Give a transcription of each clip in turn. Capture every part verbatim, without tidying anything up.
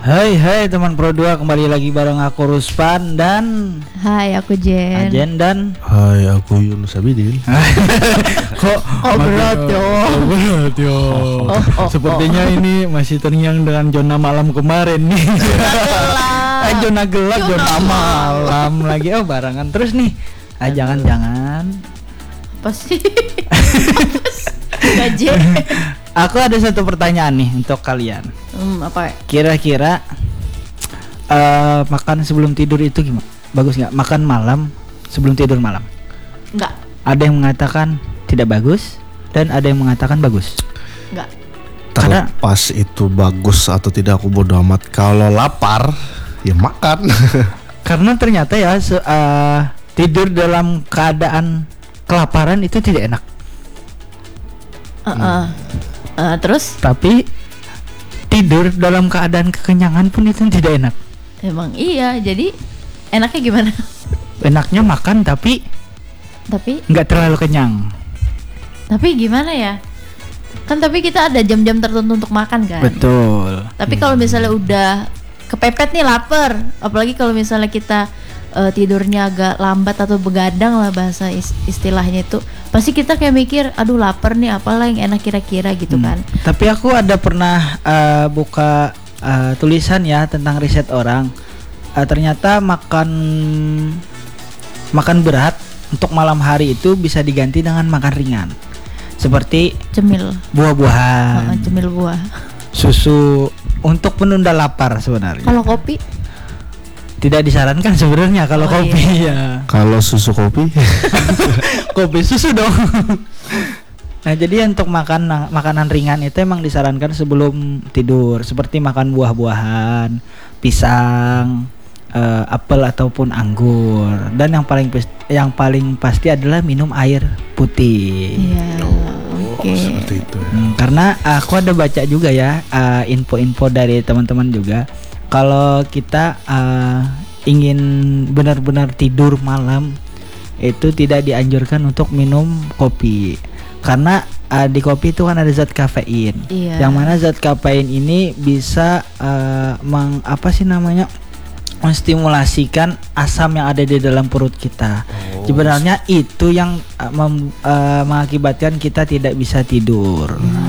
Hai hai teman Pro dua, kembali lagi bareng aku Ruspan dan Hai aku Jen. Ajen dan Hai aku Yunus Abidin. Kok Oh berat yo. Oh, berat yo. Oh, oh, Sepertinya oh. ini masih terngiang dengan zona malam kemarin nih. Eh, zona gelap, zona, Zona malam lagi. Oh barengan terus nih. Ah jangan-jangan. Apa sih? Apa sih? Aku ada satu pertanyaan nih untuk kalian. Hmm, apa? Kira-kira uh, makan sebelum tidur itu gimana? Bagus nggak? Makan malam sebelum tidur malam? Enggak. Ada yang mengatakan tidak bagus dan ada yang mengatakan bagus. Enggak. Karena Terlepas itu bagus atau tidak aku bodo amat. Kalau lapar ya makan. karena ternyata ya se- uh, tidur dalam keadaan kelaparan itu tidak enak. Uh-uh. Uh, terus? Tapi tidur dalam keadaan kekenyangan pun itu tidak enak. Emang iya. Jadi enaknya gimana? Enaknya makan tapi Tapi nggak terlalu kenyang. tapi gimana ya? Kan tapi kita ada jam-jam tertentu untuk makan kan. Betul. Tapi kalau misalnya udah kepepet nih lapar, apalagi kalau misalnya kita uh, tidurnya agak lambat atau begadang lah bahasa is- istilahnya itu, pasti kita kayak mikir, aduh lapar nih, apalah yang enak kira-kira gitu kan. Hmm. Tapi aku ada pernah uh, buka uh, tulisan ya tentang riset orang. Uh, ternyata makan makan berat untuk malam hari itu bisa diganti dengan makan ringan. Seperti Cemil, buah-buahan, uh, cemil buah. susu untuk penunda lapar sebenarnya. Kalau kopi, Tidak disarankan sebenarnya kalau Oh, kopi iya. ya. Kalau susu kopi Kopi susu dong. Nah, jadi untuk makan makanan ringan itu emang disarankan sebelum tidur, seperti makan buah-buahan, pisang, uh, apel ataupun anggur. Dan yang paling yang paling pasti adalah minum air putih. iya, oke. Oh, seperti itu ya. Hmm, karena aku ada baca juga ya uh, info-info dari teman-teman juga. Kalau kita uh, ingin benar-benar tidur malam itu tidak dianjurkan untuk minum kopi. Karena uh, di kopi itu kan ada zat kafein. Iya. Yang mana zat kafein ini bisa uh, meng, apa sih namanya? menstimulasikan asam yang ada di dalam perut kita. Oh. Sebenarnya itu yang uh, mem, uh, mengakibatkan kita tidak bisa tidur.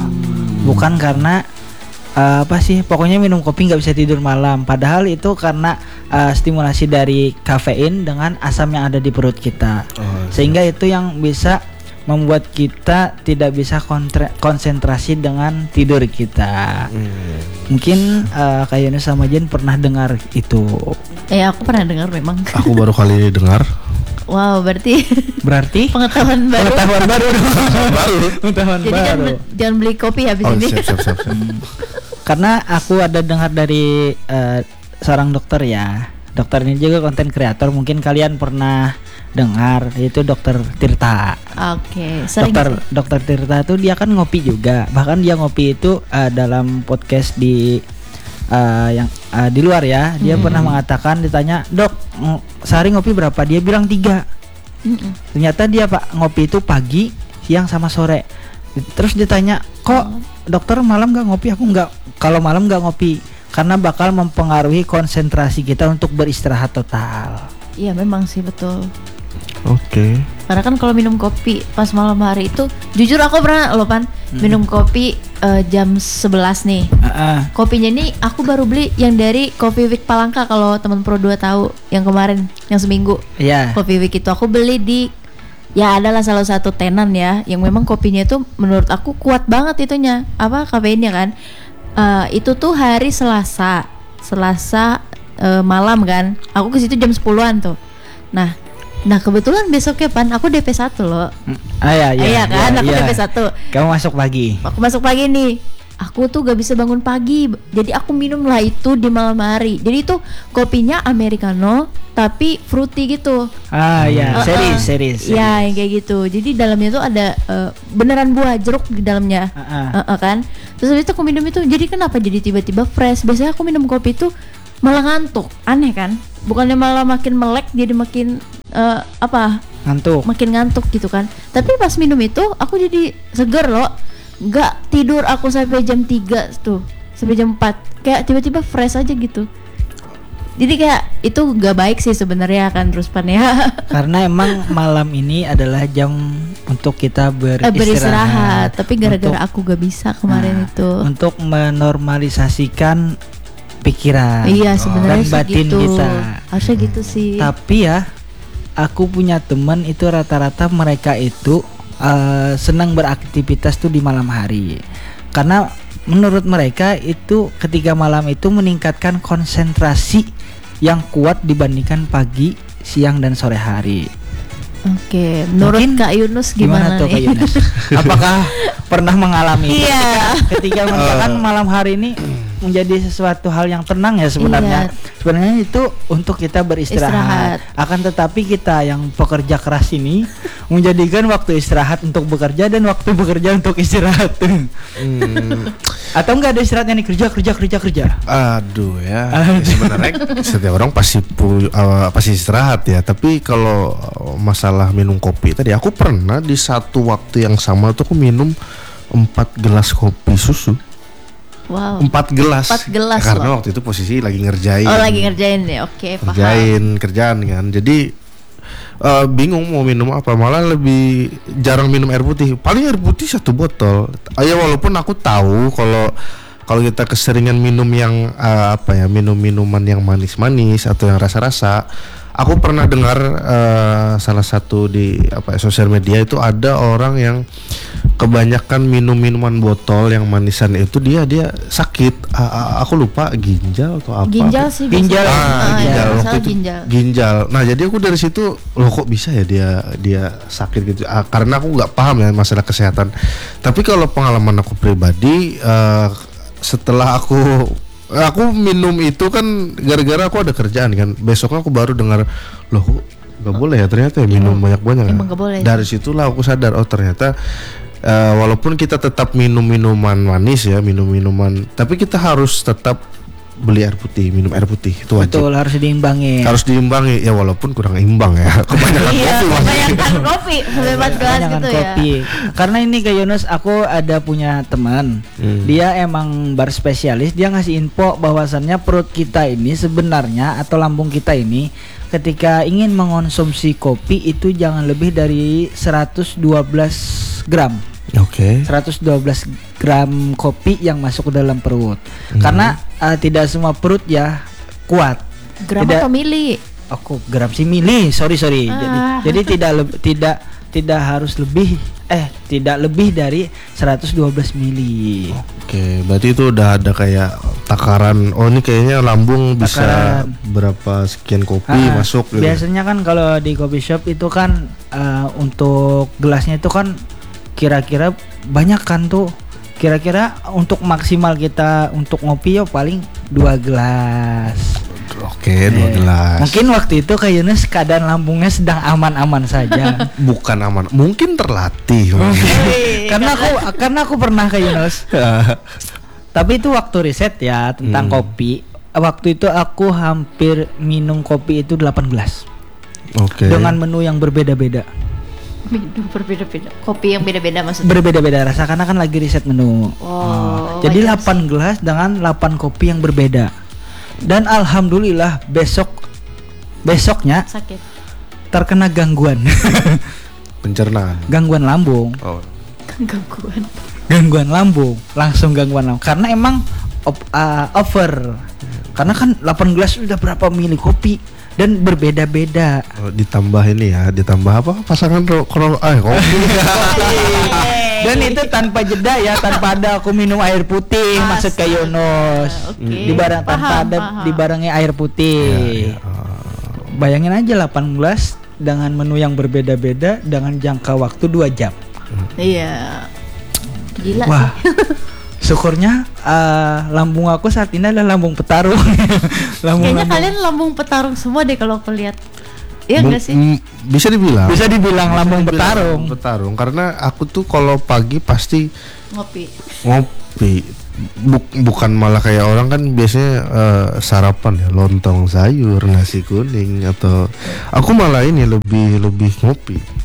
Bukan karena uh, apa sih? Pokoknya minum kopi nggak bisa tidur malam. Padahal itu karena uh, stimulasi dari kafein dengan asam yang ada di perut kita. Oh, Sehingga itu yang bisa membuat kita tidak bisa kontre- konsentrasi dengan tidur kita. Hmm. Mungkin uh, Kak Yunus sama Jen pernah dengar itu. Eh aku pernah dengar memang. Aku baru kali dengar. Wow, berarti Berarti pengetahuan baru. pengetahuan baru dong. Baru. Pengetahuan Jadi jangan, baru. be- jangan beli kopi habis Oh, ini. siap siap siap. siap. Karena aku ada dengar dari uh, seorang dokter ya. Dokternya juga konten kreator, mungkin kalian pernah dengar, yaitu Dokter Tirta. Oke, sering Dokter sih. Dokter Tirta tuh dia kan ngopi juga. Bahkan dia ngopi itu uh, dalam podcast di uh, yang uh, di luar ya. Dia Hmm. pernah mengatakan, ditanya, "Dok, ng- sehari ngopi berapa?" Dia bilang tiga. Mm-mm. Ternyata dia Pak ngopi itu pagi, siang sama sore. Terus ditanya, "Kok dokter malam nggak ngopi?" Aku nggak. Kalau malam nggak ngopi karena bakal mempengaruhi konsentrasi kita untuk beristirahat total. Iya memang sih betul. Oke. Karena kan kalau minum kopi pas malam hari itu, jujur aku pernah loh Pan minum kopi eh, jam sebelas nih. Heeh. Kopinya ini aku baru beli yang dari Coffee Week Palangka, kalau teman Pro dua tahu, yang kemarin yang seminggu. Iya. Coffee Week itu aku beli di, ya adalah salah satu tenan ya yang memang kopinya itu menurut aku kuat banget itunya, apa kafeinnya kan. Eh, itu tuh hari Selasa. Selasa eh, malam kan. Aku ke situ jam sepuluhan tuh. Nah, Nah kebetulan besoknya Pan aku D P satu loh. Ah ya, ya, Iya kan, ya, aku ya. D P satu. Kamu masuk pagi. Aku masuk pagi nih. Aku tuh gak bisa bangun pagi. Jadi aku minum lah itu di malam hari. Jadi itu kopinya americano tapi fruity gitu. Ah ya, Uh-uh. series, series. Ya yang kayak gitu. Jadi dalamnya tuh ada uh, beneran buah jeruk di dalamnya. Uh-uh. Uh-uh, kan. Terus habis itu aku minum itu. Jadi kenapa jadi tiba-tiba fresh? Biasanya aku minum kopi tuh malah ngantuk. Aneh kan? Bukannya malah makin melek, jadi makin uh, apa? Ngantuk. Makin ngantuk gitu kan. Tapi pas minum itu aku jadi seger loh. Gak tidur aku sampai jam tiga tuh. sampai jam empat. Kayak tiba-tiba fresh aja gitu. Jadi kayak itu gak baik sih sebenarnya kan Ruspan ya. Karena emang malam ini adalah jam untuk kita beristirahat. Eh, beristirahat. Tapi gara-gara Untuk- aku gak bisa kemarin Nah, itu. untuk menormalisasikan pikiran Iya sebenarnya dan sih batin gitu. kita. Harusnya gitu sih. Tapi ya, aku punya teman itu rata-rata mereka itu eh, senang beraktivitas tuh di malam hari. Karena menurut mereka itu ketika malam itu meningkatkan konsentrasi yang kuat dibandingkan pagi, siang dan sore hari. Oke, menurut Mungkin Kak Yunus Gimana, gimana, tuh Kak nih? Yunus? Apakah pernah mengalami itu? Iya. Ketika merasakan malam hari ini menjadi sesuatu hal yang tenang ya sebenarnya. Iya. Sebenarnya itu untuk kita beristirahat. Istirahat. Akan tetapi kita yang pekerja keras ini menjadikan waktu istirahat untuk bekerja dan waktu bekerja untuk istirahat. Hmm, Atau enggak ada istirahatnya nih, kerja kerja kerja kerja. aduh ya. Aduh. Sebenarnya setiap orang pasti pu- uh, pasti istirahat ya. Tapi kalau masalah minum kopi tadi, aku pernah di satu waktu yang sama tuh aku minum empat gelas kopi susu. Wow. Empat gelas. Empat gelas Karena loh. waktu itu posisi lagi ngerjain. Oh lagi ngerjain ya, oke paham. Kerjain kerjaan kan. Jadi eh, bingung mau minum apa, malah lebih jarang minum air putih. Paling air putih satu botol. Ah, ya walaupun aku tahu kalau kalau kita keseringan minum yang eh, apa ya, minum minuman yang manis-manis atau yang rasa-rasa. Aku pernah dengar eh, salah satu di apa ya, sosial media itu ada orang yang kebanyakan minum minuman botol yang manisan itu dia dia sakit. Ah, ah, aku lupa ginjal atau apa. Ginjal sih Ginjal. biasanya. Ah, Ah, ginjal ya, waktu masalah itu ginjal. ginjal. Nah jadi aku dari situ loh kok bisa ya dia dia sakit gitu. Ah, karena aku nggak paham ya masalah kesehatan. Tapi kalau pengalaman aku pribadi, eh, setelah aku aku minum itu kan gara-gara aku ada kerjaan kan. Besoknya aku baru dengar loh kok nggak boleh ya ternyata ya minum banyak-banyak. emang ya. nggak boleh. Dari situlah aku sadar oh ternyata eh, walaupun kita tetap minum minuman manis ya minum minuman, tapi kita harus tetap beli air putih, minum air putih itu wajib. Betul, harus diimbangi. Harus diimbangi ya walaupun kurang imbang ya. Kebanyakan Iya, kopi maksudnya. kebanyakan kopi, sampai empat gelas Kebanyakan gitu kopi. ya. Karena ini Kak Yunus, aku ada punya teman. Hmm. Dia emang bar spesialis. Dia ngasih info bahwasannya perut kita ini sebenarnya atau lambung kita ini ketika ingin mengonsumsi kopi itu jangan lebih dari seratus dua belas gram. Oke. seratus dua belas gram kopi yang masuk ke dalam perut. Hmm. Karena eh, tidak semua perut ya kuat. Gram Tidak- atau mili? Aku gram sih mili, sorry sorry. Jadi Ah. jadi tidak leb- tidak tidak harus lebih eh tidak lebih dari seratus dua belas mili. Oke, berarti itu udah ada kayak takaran. Oh, ini kayaknya lambung bisa Takaran. berapa sekian kopi Ah, masuk gitu. Biasanya kan kalau di coffee shop itu kan eh, untuk gelasnya itu kan kira-kira banyak kan tuh. Kira-kira untuk maksimal kita untuk ngopi ya paling dua gelas. Oke, dua Eh, gelas. Mungkin waktu itu Kak Yunus keadaan lambungnya sedang aman-aman saja. Bukan aman, mungkin terlatih. karena aku karena aku pernah Kak Yunus. Tapi itu waktu riset ya tentang Hmm. kopi. Waktu itu aku hampir minum kopi itu delapan gelas Oke. dengan menu yang berbeda-beda. Minum berbeda-beda. Kopi yang beda-beda maksudnya. Berbeda-beda rasa karena kan lagi riset menu. Oh, Jadi wajar delapan gelas dengan delapan kopi yang berbeda. Dan alhamdulillah besok besoknya Sakit. terkena gangguan. Pencernaan. Gangguan lambung. Oh. Gangguan. Gangguan lambung, langsung gangguan lambung. Karena emang op- uh, over. Karena kan delapan gelas udah berapa mili kopi dan berbeda-beda. Oh, ditambah ini ya, ditambah apa? Pasangan ro kro eh kopi. Dan itu tanpa jeda ya, tanpa ada aku minum air putih, maksud Kak Yunus. Oke. Dibareng tanpa Paham, ada paham. dibarengi air putih. Ya, ya. Bayangin aja delapan gelas dengan menu yang berbeda-beda dengan jangka waktu dua jam. Iya. Gila Wah. sih. Syukurnya eh, lambung aku saat ini adalah lambung petarung. lambung Kayaknya kalian lambung petarung semua deh kalau aku lihat. Iya Mu- enggak sih? m- bisa dibilang. bisa dibilang lambung dibilang petarung. lambung petarung karena aku tuh kalau pagi pasti Ngopi. ngopi. Buk- bukan malah kayak orang kan biasanya eh, sarapan ya lontong sayur nasi kuning atau aku malah ini lebih lebih ngopi.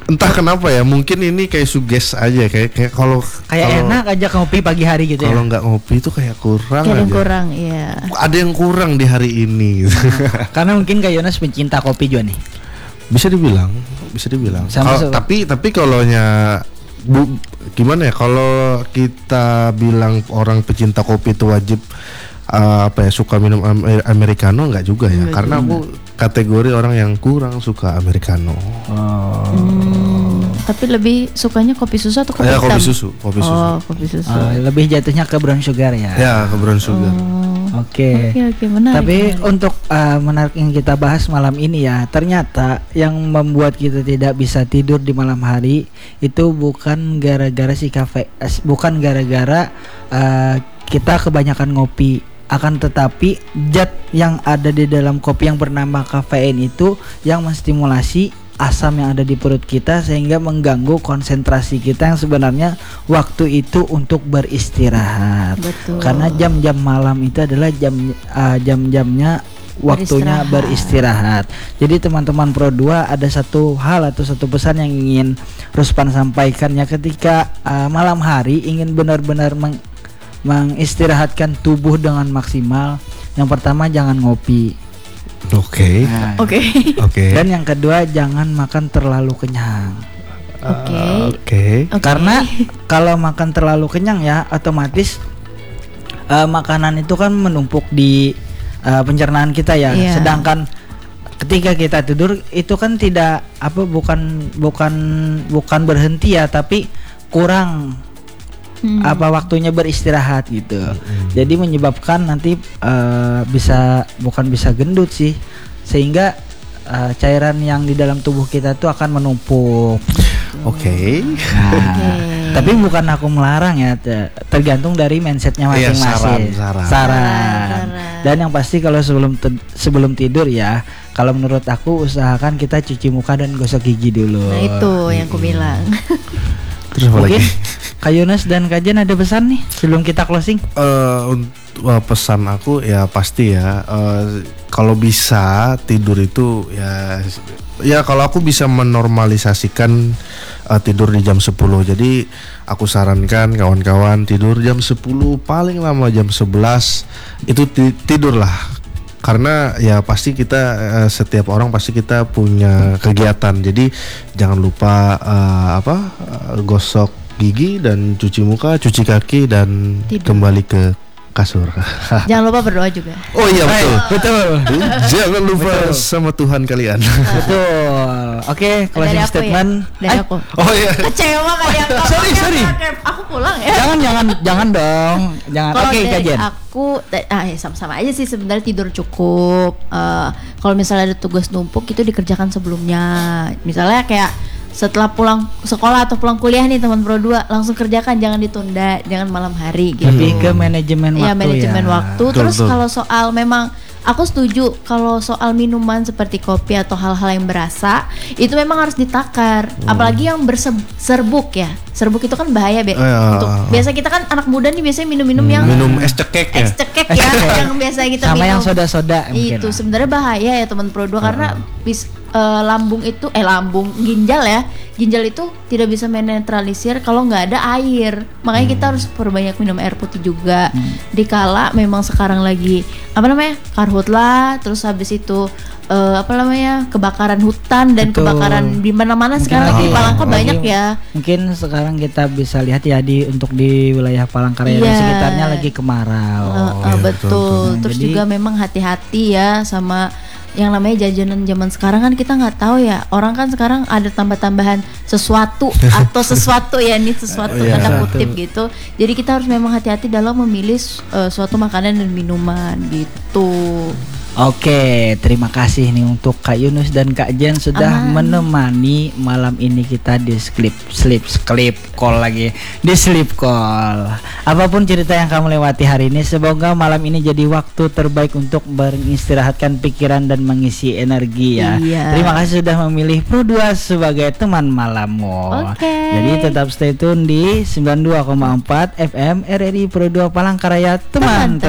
entah kenapa ya, mungkin ini kayak suges aja, kayak kayak kalau Kayak kalau- enak aja ngopi pagi hari gitu kalau ya. nggak ngopi itu kayak kurang Kayak yang aja. kurang, iya. Ada yang kurang di hari ini. gitu. Karena mungkin Kak Yonas pencinta kopi juga nih. Bisa dibilang, bisa dibilang. Sama Kalau- se- tapi tapi kalaunya bu, gimana ya? Kalau kita bilang orang pecinta kopi itu wajib uh, apa ya suka minum amer- americano, nggak juga ya? Nggak Karena aku kategori orang yang kurang suka americano. Oh. Hmm, tapi lebih sukanya kopi susu atau kopi Ya hitam? kopi susu, kopi susu. Oh, kopi susu. Oh, lebih jatuhnya ke brown sugar ya. Ya ke brown sugar. Oh, Oke. Oke, oke, menarik. Tapi menarik. untuk uh, menarik yang kita bahas malam ini ya, ternyata yang membuat kita tidak bisa tidur di malam hari itu bukan gara-gara si kafe, eh, bukan gara-gara uh, kita kebanyakan ngopi, akan tetapi zat yang ada di dalam kopi yang bernama kafein itu yang menstimulasi asam yang ada di perut kita sehingga mengganggu konsentrasi kita yang sebenarnya waktu itu untuk beristirahat. Betul. Karena jam-jam malam itu adalah jam uh, jam-jamnya waktunya beristirahat. Jadi teman-teman Pro dua ada satu hal atau satu pesan yang ingin Ruspan sampaikan ya, ketika uh, malam hari ingin benar-benar meng- mengistirahatkan tubuh dengan maksimal. Yang pertama jangan ngopi. Oke, Nah, Oke. oke, Dan yang kedua jangan makan terlalu kenyang. Oke. oke. Oke. Karena kalau makan terlalu kenyang ya otomatis uh, makanan itu kan menumpuk di uh, pencernaan kita ya. Iya. Sedangkan ketika kita tidur itu kan tidak apa bukan bukan bukan berhenti ya, tapi kurang Hmm. apa waktunya beristirahat gitu. Jadi menyebabkan nanti uh, bisa bukan bisa gendut sih, sehingga uh, cairan yang di dalam tubuh kita tuh akan menumpuk. Oke. Nah, Oke. tapi bukan aku melarang ya, te- tergantung dari mindsetnya Iya, masing-masing. saran, saran. Saran. Dan yang pasti kalau sebelum te- sebelum tidur ya, kalau menurut aku usahakan kita cuci muka dan gosok gigi dulu. Nah, itu yang aku bilang. Terus apa Mungkin lagi? Kak Yonas dan Kak Jen ada pesan nih sebelum kita closing? Eh, untuk wah, pesan aku ya pasti ya eh, kalau bisa tidur itu ya ya kalau aku bisa menormalisasikan eh, tidur di jam sepuluh. Jadi aku sarankan kawan-kawan tidur jam sepuluh, paling lama jam sebelas itu ti- tidurlah. Karena ya pasti kita eh, setiap orang pasti kita punya kegiatan. Jadi jangan lupa eh, apa eh, gosok gigi dan cuci muka, cuci kaki dan Tidur. kembali ke kasur. Jangan lupa berdoa juga. Oh iya betul. Betul. Jangan lupa Betul. sama Tuhan kalian. Betul. Oke, closing Dari aku statement. ya? Dari Eh, aku. Oh iya. Kecewa kali aku. Sorry, Oke, sorry. oke, oke. Aku pulang ya. Jangan jangan jangan dong. Jangan. Kalau Oke, Kak dari Jen. aku, da- ah, ya sama-sama aja sih sebenarnya, tidur cukup. Eh, kalau misalnya ada tugas numpuk itu dikerjakan sebelumnya. Misalnya kayak setelah pulang sekolah atau pulang kuliah nih teman Pro dua, langsung kerjakan, jangan ditunda, jangan malam hari gitu. Lebih ke manajemen waktu Ya, manajemen ya. waktu. Betul, Terus betul. kalau soal memang aku setuju kalau soal minuman seperti kopi atau hal-hal yang berasa itu memang harus ditakar. Apalagi yang berserbuk ya. Serbuk itu kan bahaya be. Eh, ah, Untuk ah, ah. biasa kita kan anak muda nih biasanya minum-minum yang Minum es cekek ya. es cekek ya, yang biasa kita Sama minum. yang soda-soda mungkin Itu lah. sebenarnya bahaya ya teman Pro dua, karena bis, eh, lambung itu eh lambung ginjal ya. Ginjal itu tidak bisa menetralisir kalau nggak ada air. Makanya kita harus perbanyak minum air putih juga. Dikala memang sekarang lagi apa namanya? Karhutlah, terus habis itu eh, apa namanya? kebakaran hutan dan Betul. kebakaran di mana-mana Mungkin sekarang lagi- di Palangka lagi- banyak ya. Mungkin sekarang kita bisa lihat ya di untuk di wilayah Palangkaraya dan Iya. sekitarnya lagi kemarau. Eh, eh, iya, betul. betul, betul. Terus Jadi- juga memang hati-hati ya sama yang namanya jajanan zaman sekarang, kan kita nggak tahu ya, orang kan sekarang ada tambah-tambahan sesuatu atau sesuatu ya, ini sesuatu Iya. tanda Sesuatu. kutip gitu. Jadi kita harus memang hati-hati dalam memilih uh, suatu makanan dan minuman gitu. Oke, terima kasih nih untuk Kak Yunus dan Kak Jen sudah Aman. menemani malam ini kita di sleep sleep sleep call lagi di sleep call. Apapun cerita yang kamu lewati hari ini, semoga malam ini jadi waktu terbaik untuk beristirahatkan pikiran dan mengisi energi ya. Iya. Terima kasih sudah memilih Pro dua sebagai teman malammu. Oke. Jadi tetap stay tune di sembilan puluh dua koma empat F M R R I Pro dua Palangkaraya, teman. Teman